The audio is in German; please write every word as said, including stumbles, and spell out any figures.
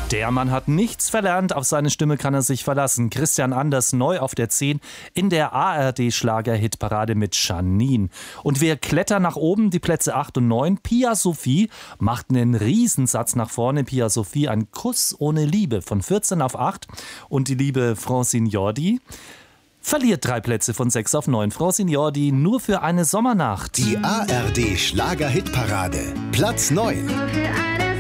Der Mann hat nichts verlernt, auf seine Stimme kann er sich verlassen. Christian Anders neu auf der zehn in der A R D-Schlager-Hitparade mit Janine. Und wir klettern nach oben, die Plätze acht und neun. Pia Sophie macht einen Riesensatz nach vorne. Pia Sophie, ein Kuss ohne Liebe von vierzehn auf acht. Und die liebe Francine Jordi verliert drei Plätze von sechs auf neun. Francine Jordi nur für eine Sommernacht. Die A R D-Schlager-Hitparade, Platz neun.